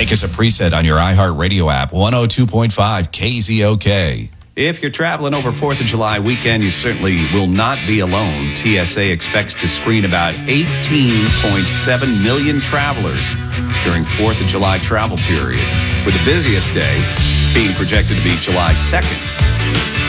Make us a preset on your iHeartRadio app, 102.5 KZOK. If you're traveling over 4th of July weekend, you certainly will not be alone. TSA expects to screen about 18.7 million travelers during 4th of July travel period, with the busiest day being projected to be July 2nd.